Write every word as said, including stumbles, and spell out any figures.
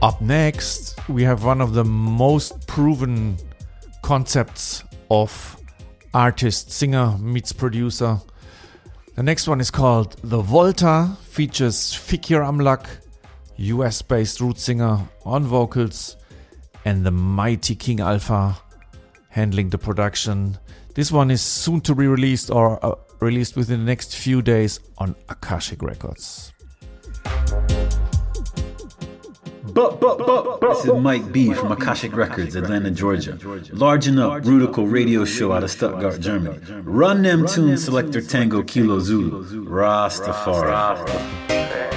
Up next, we have one of the most proven concepts of artist, singer meets producer. The next one is called The Volta, features Fikir Amlak, U S-based root singer on vocals, and the mighty King Alpha handling the production. This one is soon to be released or uh, released within the next few days on Akashic Records. But, but, but, but. This is Mike B from Akashic Records, Atlanta, Georgia. Largen Up, Rudical radio show out of Stuttgart, Germany. Run them tunes, Selector Tango Kilo Zulu. Rastafari.